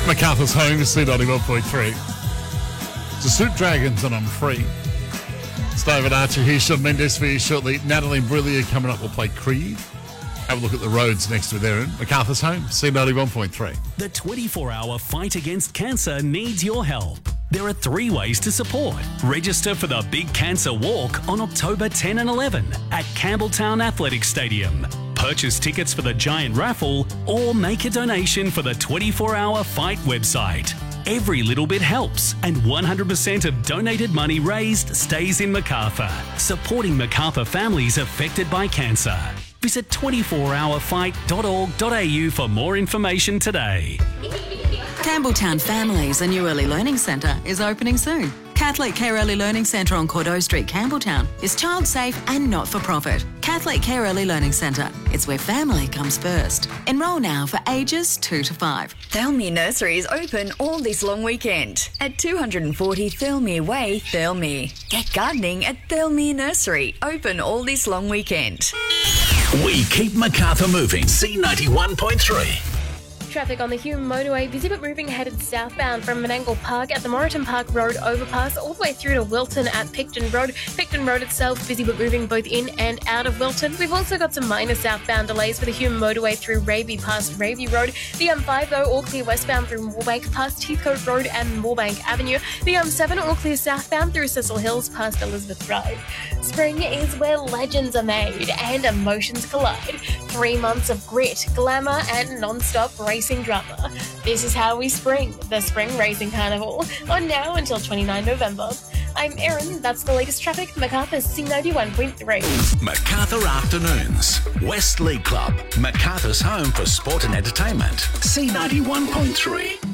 MacArthur's home, C91.3. It's the Soup Dragons and I'm free. It's David Archer here, Sean Mendes for you shortly. Natalie Imbruglia coming up will play Creed. Have a look at the roads next to Erin. MacArthur's home, C91.3. The 24-hour fight against cancer needs your help. There are 3 ways to support. Register for the Big Cancer Walk on October 10 and 11 at Campbelltown Athletic Stadium. Purchase tickets for the giant raffle or make a donation for the 24-hour fight website. Every little bit helps, and 100% of donated money raised stays in MacArthur, supporting MacArthur families affected by cancer. Visit 24hourfight.org.au for more information today. Campbelltown Families, a new early learning centre, is opening soon. Catholic Care Early Learning Centre on Cordeaux Street, Campbelltown is child safe and not-for-profit. Catholic Care Early Learning Centre. It's where family comes first. Enrol now for ages 2 to 5. Thirlmere Nursery is open all this long weekend at 240 Thirlmere Way, Thirlmere. Get gardening at Thirlmere Nursery, open all this long weekend. We keep MacArthur moving. C91.3. Traffic on the Hume Motorway, busy but moving headed southbound from Menangle Park at the Moreton Park Road overpass all the way through to Wilton at Picton Road. Picton Road itself busy but moving both in and out of Wilton. We've also got some minor southbound delays for the Hume Motorway through Raby past Raby Road. The M5 though all clear westbound through Moorebank past Heathcote Road and Moorebank Avenue. The M7 all clear southbound through Cecil Hills past Elizabeth Drive. Spring is where legends are made and emotions collide. 3 months of grit, glamour and non-stop racing drama. This is how we spring, the Spring Racing Carnival, on now until 29 November. I'm Erin, that's the latest traffic, MacArthur's C91.3. MacArthur Afternoons. West League Club. MacArthur's home for sport and entertainment. C91.3.